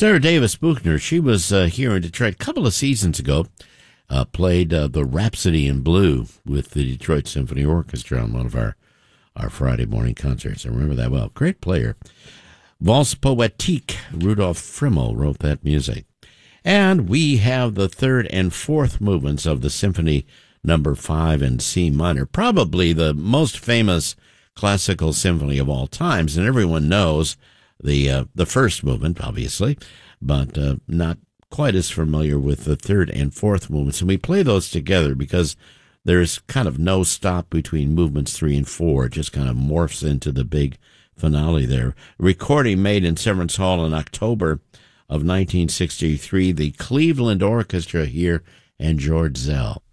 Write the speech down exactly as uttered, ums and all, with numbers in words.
Sarah Davis Buchner, she was uh, here in Detroit a couple of seasons ago, uh, played uh, the Rhapsody in Blue with the Detroit Symphony Orchestra on one of our, our Friday morning concerts. I remember that well. Great player. Valse Poetique, Rudolf Frimmel wrote that music. And we have the third and fourth movements of the Symphony Number Five in C minor, probably the most famous classical symphony of all times, and everyone knows the uh, the first movement, obviously, but uh, not quite as familiar with the third and fourth movements. And we play those together because there's kind of no stop between movements three and four. It just kind of morphs into the big finale there. Recording made in Severance Hall in October of nineteen sixty-three, the Cleveland Orchestra here, and George Zell.